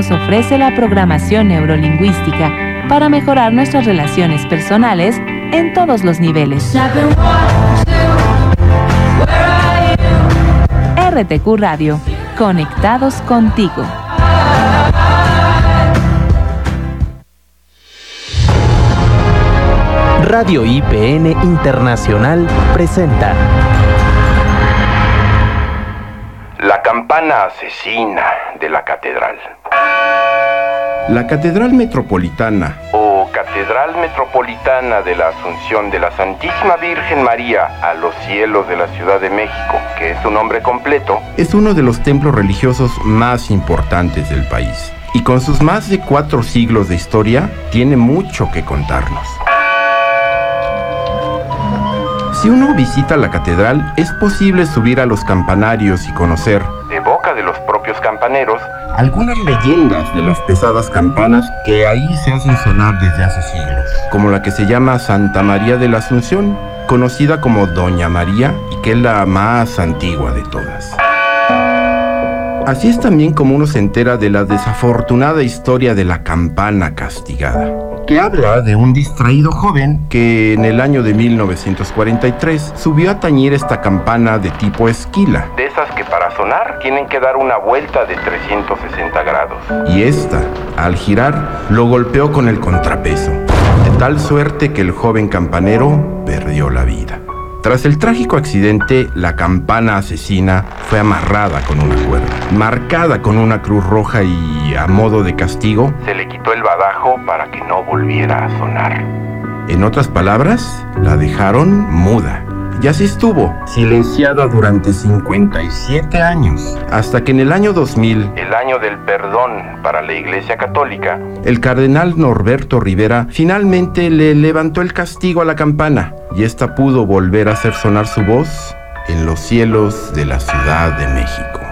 nos ofrece la programación neurolingüística para mejorar nuestras relaciones personales en todos los niveles. RTQ Radio, conectados contigo. Radio IPN Internacional presenta La campana asesina de la catedral. La Catedral Metropolitana, o Catedral Metropolitana de la Asunción de la Santísima Virgen María a los cielos de la Ciudad de México, que es su nombre completo, es uno de los templos religiosos más importantes del país. Y con sus más de 4 siglos de historia, tiene mucho que contarnos. Si uno visita la catedral, es posible subir a los campanarios y conocer, de boca de los propios campaneros, algunas leyendas de las pesadas campanas que ahí se hacen sonar desde hace siglos, como la que se llama Santa María de la Asunción, conocida como Doña María y que es la más antigua de todas. Así es también como uno se entera de la desafortunada historia de la campana castigada, que habla de un distraído joven que en el año de 1943 subió a tañir esta campana de tipo esquila. de esas que para sonar tienen que dar una vuelta de 360 grados. Y esta, al girar, lo golpeó con el contrapeso, de tal suerte que el joven campanero perdió la vida. Tras el trágico accidente, la campana asesina fue amarrada con una cuerda, marcada con una cruz roja y, a modo de castigo, Se le quitó el badajo para que no volviera a sonar. en otras palabras, la dejaron muda. Y así estuvo, silenciada durante 57 años, hasta que en el año 2000, El año del perdón para la Iglesia Católica, el cardenal Norberto Rivera finalmente le levantó el castigo a la campana, y ésta pudo volver a hacer sonar su voz en los cielos de la Ciudad de México.